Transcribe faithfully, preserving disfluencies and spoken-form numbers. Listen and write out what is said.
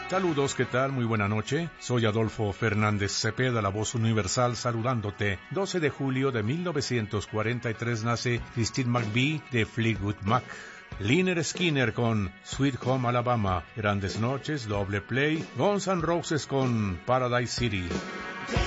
Saludos, ¿qué tal? Muy buena noche. Soy Adolfo Fernández Cepeda, la voz universal, saludándote. doce de julio de mil novecientos cuarenta y tres nace Christine McVie de Fleetwood Mac. Lynyrd Skynyrd con Sweet Home Alabama. Grandes noches, doble play. Guns N' Roses con Paradise City.